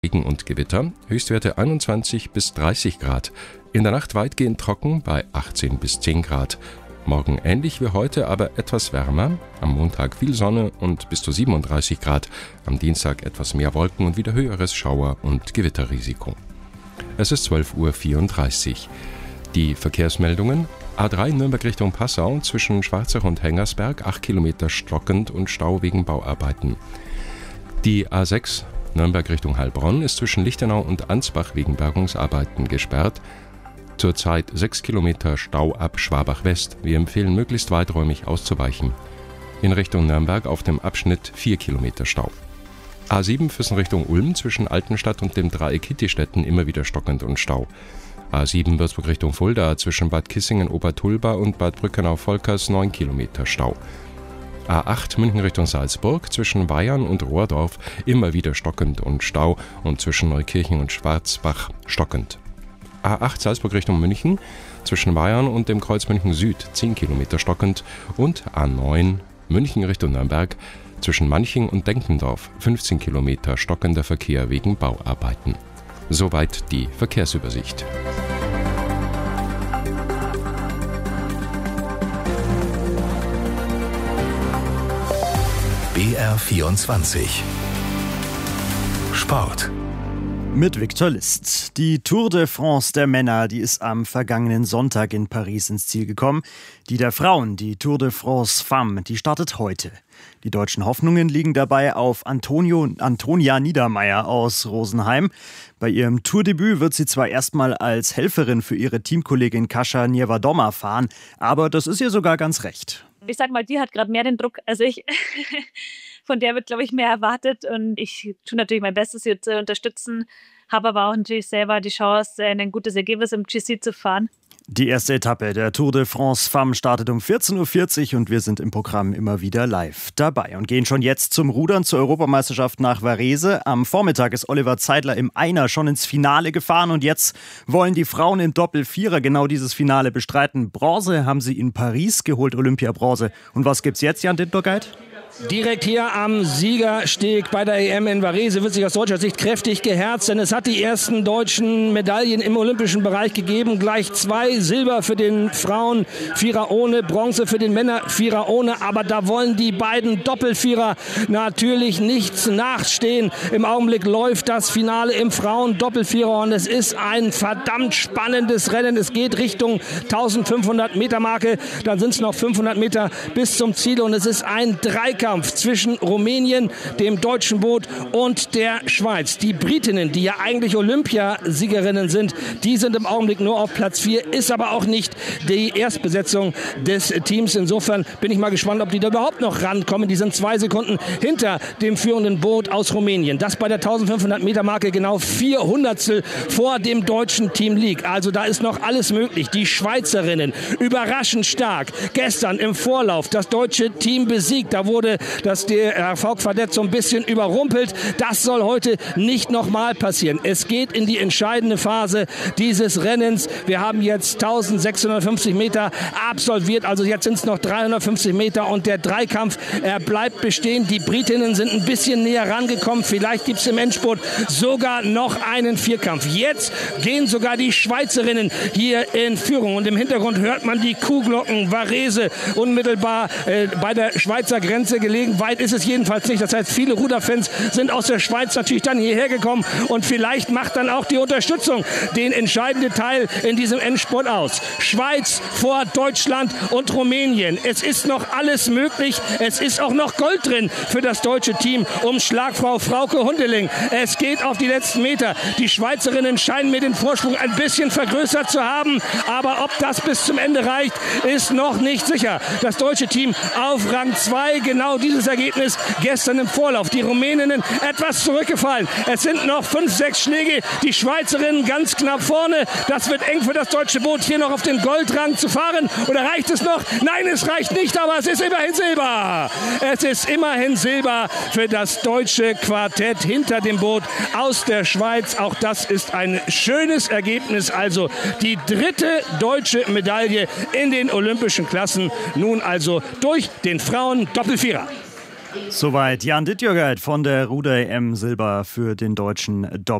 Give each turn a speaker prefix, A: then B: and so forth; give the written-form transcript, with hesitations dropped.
A: Regen und Gewitter, Höchstwerte 21 bis 30 Grad. In der Nacht weitgehend trocken bei 18 bis 10 Grad. Morgen ähnlich wie heute, aber etwas wärmer. Am Montag viel Sonne und bis zu 37 Grad. Am Dienstag etwas mehr Wolken und wieder höheres Schauer- und Gewitterrisiko. Es ist 12:34 Uhr. Die Verkehrsmeldungen: A3 Nürnberg Richtung Passau zwischen Schwarzach und Hengersberg 8 Kilometer stockend und Stau wegen Bauarbeiten. Die A6 Nürnberg Richtung Heilbronn ist zwischen Lichtenau und Ansbach wegen Bergungsarbeiten gesperrt. Zurzeit 6 Kilometer Stau ab Schwabach West. Wir empfehlen, möglichst weiträumig auszuweichen. In Richtung Nürnberg auf dem Abschnitt 4 Kilometer Stau. A7 Füssen Richtung Ulm zwischen Altenstadt und dem Dreieck Hittistetten immer wieder stockend und Stau. A7 Würzburg Richtung Fulda zwischen Bad Kissingen-Obertulba und Bad Brückenau-Volkers 9 Kilometer Stau. A8 München Richtung Salzburg zwischen Weyern und Rohrdorf immer wieder stockend und Stau und zwischen Neukirchen und Schwarzbach stockend. A8 Salzburg Richtung München zwischen Weyern und dem Kreuz München Süd 10 Kilometer stockend und A9 München Richtung Nürnberg zwischen Manching und Denkendorf 15 Kilometer stockender Verkehr wegen Bauarbeiten. Soweit die Verkehrsübersicht.
B: BR24 Sport
C: mit Viktor List. Die Tour de France der Männer, die ist am vergangenen Sonntag in Paris ins Ziel gekommen. Die der Frauen, die Tour de France Femmes, die startet heute. Die deutschen Hoffnungen liegen dabei auf Antonia Niedermeier aus Rosenheim. Bei ihrem Tourdebüt wird sie zwar erstmal als Helferin für ihre Teamkollegin Kasia Niewiadoma fahren, aber das ist ihr sogar ganz recht.
D: Ich sag mal, die hat gerade mehr den Druck als ich. Von der wird, glaube ich, mehr erwartet. Und ich tue natürlich mein Bestes, sie zu unterstützen. Habe aber auch natürlich selber die Chance, ein gutes Ergebnis im GC zu fahren.
C: Die erste Etappe der Tour de France Femmes startet um 14:40 Uhr und wir sind im Programm immer wieder live dabei und gehen schon jetzt zum Rudern zur Europameisterschaft nach Varese. Am Vormittag ist Oliver Zeidler im Einer schon ins Finale gefahren und jetzt wollen die Frauen im Doppelvierer genau dieses Finale bestreiten. Bronze haben sie in Paris geholt, Olympiabronze. Und was gibt's jetzt, Jan Ditburgeit?
E: Direkt hier am Siegersteg bei der EM in Varese wird sich aus deutscher Sicht kräftig geherzt, denn es hat die ersten deutschen Medaillen im olympischen Bereich gegeben. Gleich 2 Silber für den Frauen-Vierer ohne, Bronze für den Männer-Vierer ohne. Aber da wollen die beiden Doppelvierer natürlich nichts nachstehen. Im Augenblick läuft das Finale im Frauen-Doppelvierer und es ist ein verdammt spannendes Rennen. Es geht Richtung 1500 Meter Marke, dann sind es noch 500 Meter bis zum Ziel und es ist ein Dreikampf zwischen Rumänien, dem deutschen Boot und der Schweiz. Die Britinnen, die ja eigentlich Olympiasiegerinnen sind, die sind im Augenblick nur auf Platz 4, ist aber auch nicht die Erstbesetzung des Teams. Insofern bin ich mal gespannt, ob die da überhaupt noch rankommen. Die sind 2 Sekunden hinter dem führenden Boot aus Rumänien, das bei der 1500 Meter Marke genau 400stel vor dem deutschen Team liegt. Also da ist noch alles möglich. Die Schweizerinnen überraschend stark. Gestern im Vorlauf das deutsche Team besiegt. Da wurde das DRV Quartett so ein bisschen überrumpelt. Das soll heute nicht nochmal passieren. Es geht in die entscheidende Phase dieses Rennens. Wir haben jetzt 1650 Meter absolviert, also jetzt sind es noch 350 Meter und der Dreikampf, er bleibt bestehen. Die Britinnen sind ein bisschen näher rangekommen. Vielleicht gibt es im Endspurt sogar noch einen Vierkampf. Jetzt gehen sogar die Schweizerinnen hier in Führung und im Hintergrund hört man die Kuhglocken. Varese unmittelbar bei der Schweizer Grenze gelegen. Weit ist es jedenfalls nicht. Das heißt, viele Ruderfans sind aus der Schweiz natürlich dann hierher gekommen und vielleicht macht dann auch die Unterstützung den entscheidenden Teil in diesem Endspurt aus. Schweiz vor Deutschland und Rumänien. Es ist noch alles möglich. Es ist auch noch Gold drin für das deutsche Team um Schlagfrau Frauke Hundeling. Es geht auf die letzten Meter. Die Schweizerinnen scheinen mir den Vorsprung ein bisschen vergrößert zu haben, aber ob das bis zum Ende reicht, ist noch nicht sicher. Das deutsche Team auf Rang 2, genau dieses Ergebnis gestern im Vorlauf. Die Rumäninnen etwas zurückgefallen. Es sind noch 5, 6 Schläge. Die Schweizerinnen ganz knapp vorne. Das wird eng für das deutsche Boot, hier noch auf den Goldrang zu fahren. Oder reicht es noch? Nein, es reicht nicht, aber es ist immerhin Silber. Es ist immerhin Silber für das deutsche Quartett hinter dem Boot aus der Schweiz. Auch das ist ein schönes Ergebnis. Also die 3. deutsche Medaille in den olympischen Klassen. Nun also durch den Frauen-Doppelvierer.
C: Soweit Jan Dittjörgert von der Ruder-EM Silber für den deutschen Doppel.